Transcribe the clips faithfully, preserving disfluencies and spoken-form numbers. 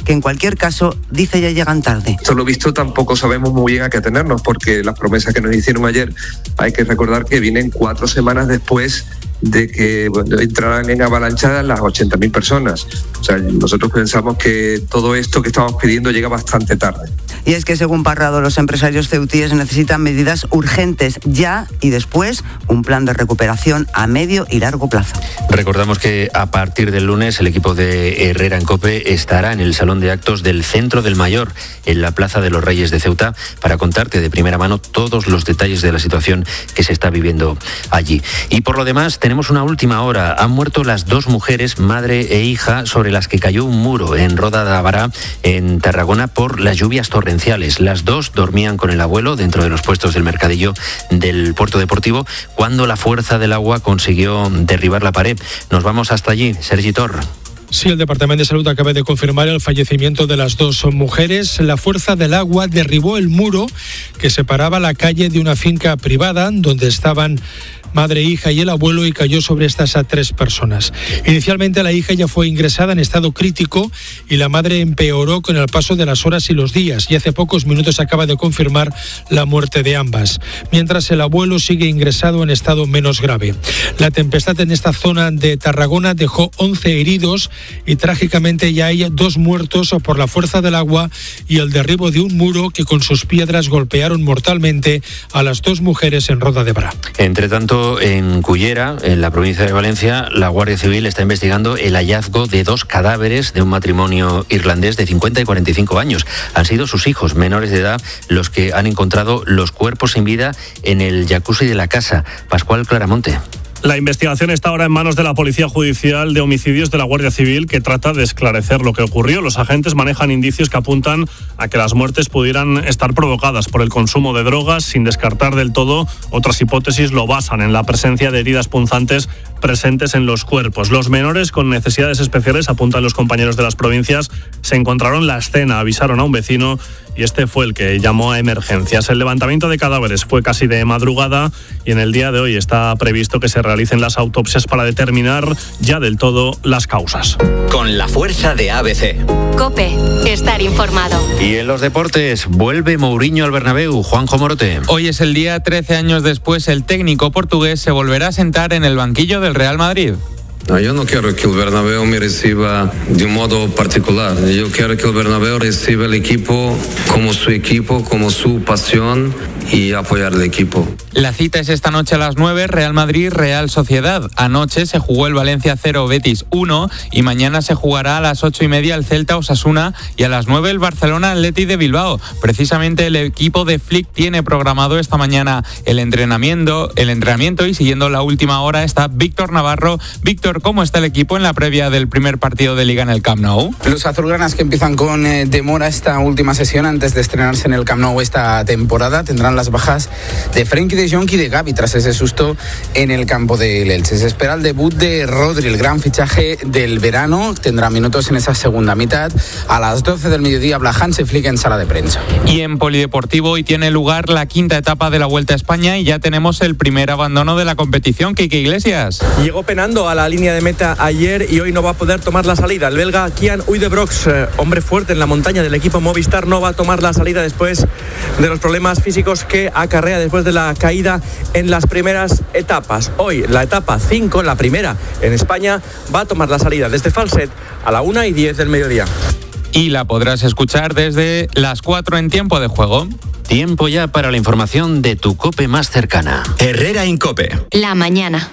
que en cualquier caso, dice, ya llegan tarde. Esto lo visto tampoco sabemos muy bien a qué atenernos, porque las promesas que nos hicieron ayer, hay que recordar que vienen cuatro semanas después de que bueno, entraran en avalanchada las ochenta mil personas. O sea, nosotros pensamos que todo esto que estamos pidiendo llega bastante tarde. Y es que, según Parrado, los empresarios ceutíes necesitan medidas urgentes ya y después un plan de recuperación a medio y largo plazo. Recordamos que a partir del lunes el equipo de Herrera en COPE estará en el Salón de Actos del Centro del Mayor, en la Plaza de los Reyes de Ceuta, para contarte de primera mano todos los detalles de la situación que se está viviendo allí. Y por lo demás, tenemos una última hora. Han muerto las dos mujeres, madre e hija, sobre las que cayó un muro en Roda de Bará, en Tarragona, por las lluvias torrenciales. Las dos dormían con el abuelo dentro de los puestos del mercadillo del puerto deportivo cuando la fuerza del agua consiguió derribar la pared. Nos vamos hasta allí, Sergi Tor. Sí, el Departamento de Salud acaba de confirmar el fallecimiento de las dos mujeres. La fuerza del agua derribó el muro que separaba la calle de una finca privada donde estaban madre, hija y el abuelo, y cayó sobre estas a tres personas. Inicialmente la hija ya fue ingresada en estado crítico y la madre empeoró con el paso de las horas y los días, y hace pocos minutos acaba de confirmar la muerte de ambas, mientras el abuelo sigue ingresado en estado menos grave. La tempestad en esta zona de Tarragona dejó once heridos y trágicamente ya hay dos muertos por la fuerza del agua y el derribo de un muro que con sus piedras golpearon mortalmente a las dos mujeres en Roda de Bará. Entre tanto, en Cullera, en la provincia de Valencia, la Guardia Civil está investigando el hallazgo de dos cadáveres de un matrimonio irlandés de cincuenta y cuarenta y cinco años. Han sido sus hijos menores de edad los que han encontrado los cuerpos sin vida en el jacuzzi de la casa. Pascual Claramonte. La investigación está ahora en manos de la Policía Judicial de Homicidios de la Guardia Civil, que trata de esclarecer lo que ocurrió. Los agentes manejan indicios que apuntan a que las muertes pudieran estar provocadas por el consumo de drogas, sin descartar del todo. Otras hipótesis lo basan en la presencia de heridas punzantes presentes en los cuerpos. Los menores con necesidades especiales, apuntan los compañeros de las provincias, se encontraron la escena, avisaron a un vecino y este fue el que llamó a emergencias. El levantamiento de cadáveres fue casi de madrugada y en el día de hoy está previsto que se realicen las autopsias para determinar ya del todo las causas. Con la fuerza de A B C. COPE, estar informado. Y en los deportes, vuelve Mourinho al Bernabéu. Juanjo Morote. Hoy es el día, trece años después, el técnico portugués se volverá a sentar en el banquillo del Real Madrid. No, yo no quiero que el Bernabéu me reciba de un modo particular. Yo quiero que el Bernabéu reciba el equipo como su equipo, como su pasión, y apoyar el equipo. La cita es esta noche a las nueve, Real Madrid, Real Sociedad. Anoche se jugó el Valencia cero, Betis uno, y mañana se jugará a las ocho y media el Celta Osasuna y a las nueve el Barcelona Athletic de Bilbao. Precisamente el equipo de Flick tiene programado esta mañana el entrenamiento, el entrenamiento y siguiendo la última hora está Víctor Navarro. Víctor, ¿cómo está el equipo en la previa del primer partido de Liga en el Camp Nou? Los azulgranas, que empiezan con eh, demora esta última sesión antes de estrenarse en el Camp Nou esta temporada, tendrán las bajas de Frenkie de Jong y de Gavi tras ese susto en el campo del Elche. Se espera el debut de Rodri, el gran fichaje del verano. Tendrá minutos en esa segunda mitad. A las doce del mediodía habla Hansi Flick en sala de prensa. Y en Polideportivo hoy tiene lugar la quinta etapa de la Vuelta a España y ya tenemos el primer abandono de la competición. Quique Iglesias. Llegó penando a la línea de meta ayer y hoy no va a poder tomar la salida. El belga Kian Uydebrox, eh, hombre fuerte en la montaña del equipo Movistar, no va a tomar la salida después de los problemas físicos que acarrea después de la caída en las primeras etapas. Hoy la etapa cinco, la primera en España, va a tomar la salida desde Falset a la una y diez del mediodía. Y la podrás escuchar desde las cuatro en tiempo de juego. Tiempo ya para la información de tu COPE más cercana. Herrera en COPE. La mañana.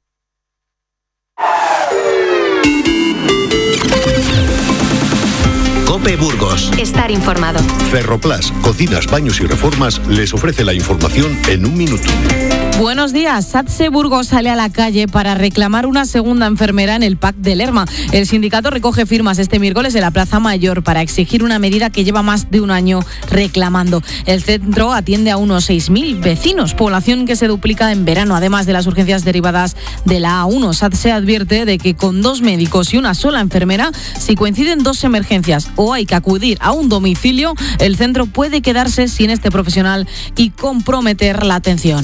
COPE Burgos. Estar informado. Ferroplas, cocinas, baños y reformas les ofrece la información en un minuto. Buenos días. SATSE Burgos sale a la calle para reclamar una segunda enfermera en el P A C de Lerma. El sindicato recoge firmas este miércoles en la Plaza Mayor para exigir una medida que lleva más de un año reclamando. El centro atiende a unos seis mil vecinos, población que se duplica en verano, además de las urgencias derivadas de la A uno. SATSE advierte de que con dos médicos y una sola enfermera, si coinciden dos emergencias o hay que acudir a un domicilio, el centro puede quedarse sin este profesional y comprometer la atención.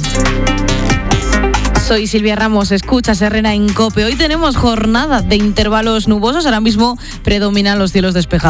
Soy Silvia Ramos, escuchas Herrera en COPE. Hoy tenemos jornada de intervalos nubosos, ahora mismo predominan los cielos despejados.